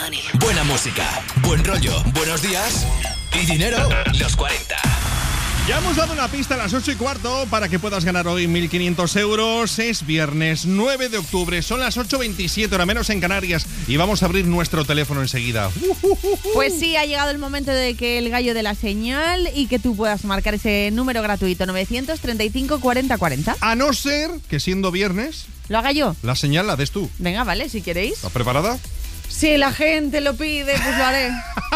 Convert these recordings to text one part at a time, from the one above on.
Buena música, buen rollo, buenos días y dinero. Los 40. Ya hemos dado una pista a las 8:15 para que puedas ganar hoy 1.500 euros. Es viernes 9 de octubre, son las 8:27, hora menos en Canarias, y vamos a abrir nuestro teléfono enseguida. Pues sí, ha llegado el momento de que el gallo dé la señal y que tú puedas marcar ese número gratuito, 935 40 40. A no ser que siendo viernes, ¿Lo haga yo? la señal la des tú. Venga, vale, si queréis. ¿Estás preparada? Si la gente lo pide, pues lo haré.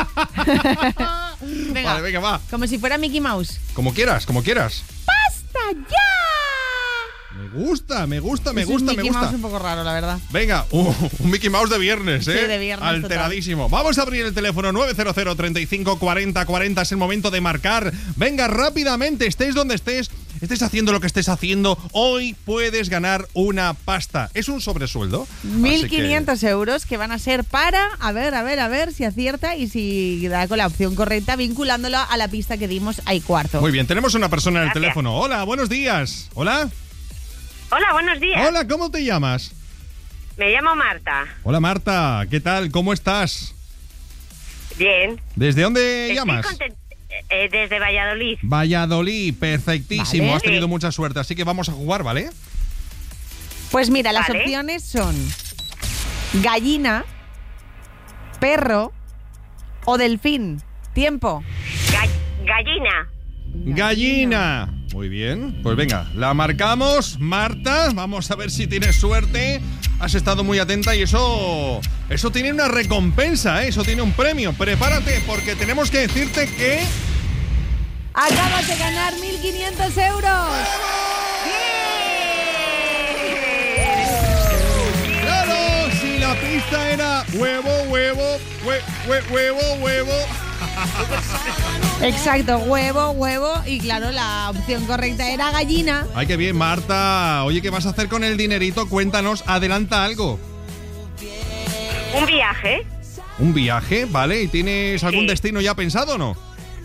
Venga, Vale, venga, va. como si fuera Mickey Mouse. Como quieras, como quieras. ¡Basta ya! Me gusta. Es un Mickey Mouse un poco raro, la verdad. Venga, un Mickey Mouse de viernes, ¿eh? Sí, de viernes, alteradísimo. Vamos a abrir el teléfono 900 35 40 40. Es el momento de marcar. Venga, rápidamente, estés donde estés haciendo lo que estés haciendo, hoy puedes ganar una pasta. Es un sobresueldo. 1.500 euros que van a ser para, a ver si acierta y si da con la opción correcta, vinculándolo a la pista que dimos ahí cuarto. Muy bien, tenemos una persona en el Gracias. teléfono. Hola, buenos días. Hola. Hola, buenos días. Hola, ¿cómo te llamas? Me llamo Marta. Hola, Marta. ¿Qué tal? ¿Cómo estás? Bien. ¿Desde dónde Estoy llamas? desde Valladolid. Valladolid, perfectísimo. Vale. Has tenido Sí. mucha suerte, así que vamos a jugar, ¿vale? Pues mira, las Vale. opciones son gallina, perro o delfín. Tiempo. Gallina. Gallina. Muy bien, pues venga, la marcamos, Marta. Vamos a ver si tienes suerte. Has estado muy atenta y eso tiene una recompensa, ¿eh? Eso tiene un premio. Prepárate, porque tenemos que decirte que... Acabas de ganar 1.500 euros. ¡Claro! Si la pista era huevo. Exacto, huevo y claro, la opción correcta era gallina. Ay, qué bien, Marta. Oye, ¿qué vas a hacer con el dinerito? Cuéntanos, adelanta algo. Un viaje. ¿Un viaje? ¿Vale? ¿Y tienes algún Sí. destino ya pensado o no?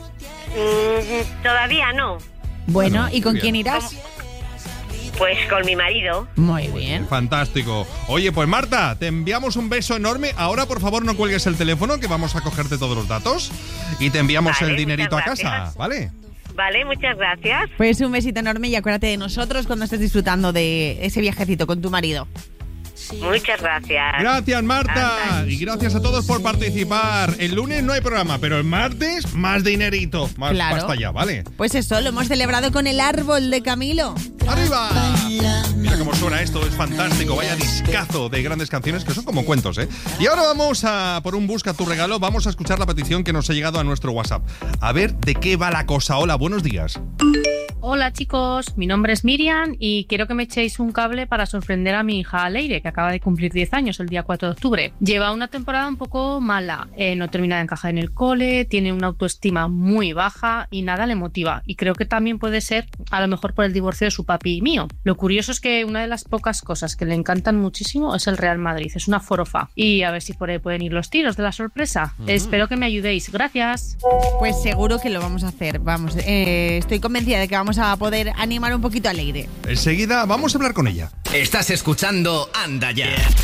Todavía no. Bueno, Bueno, ¿y con bien. quién irás? Pues con mi marido. Muy bien. Fantástico. Oye, pues Marta, te enviamos un beso enorme. Ahora, por favor, no cuelgues el teléfono, que vamos a cogerte todos los datos y te enviamos Vale, el dinerito a muchas casa, gracias. ¿vale? Vale, muchas gracias. Pues un besito enorme y acuérdate de nosotros cuando estés disfrutando de ese viajecito con tu marido. Muchas gracias. Gracias, Marta. Y gracias a todos por participar. El lunes no hay programa, pero el martes más dinerito. Más Claro. pasta ya, ¿vale? Pues eso, lo hemos celebrado con el árbol de Camilo. ¡Arriba! Mira cómo suena esto, es fantástico. Vaya discazo de grandes canciones que son como cuentos, ¿eh? Y ahora vamos a por un busca tu regalo. Vamos a escuchar la petición que nos ha llegado a nuestro WhatsApp. A ver de qué va la cosa. Hola, buenos días. Hola chicos, mi nombre es Miriam y quiero que me echéis un cable para sorprender a mi hija Leire, que acaba de cumplir 10 años el día 4 de octubre. Lleva una temporada un poco mala, no termina de encajar en el cole, tiene una autoestima muy baja y nada le motiva. Y creo que también puede ser a lo mejor por el divorcio de su papi y mío. Lo curioso es que una de las pocas cosas que le encantan muchísimo es el Real Madrid, es una forofa. Y a ver si por ahí pueden ir los tiros de la sorpresa. Espero que me ayudéis, gracias. Pues seguro que lo vamos a hacer. Vamos, estoy convencida de que vamos a poder animar un poquito a Leire. Enseguida vamos a hablar con ella. Estás escuchando Anda Ya.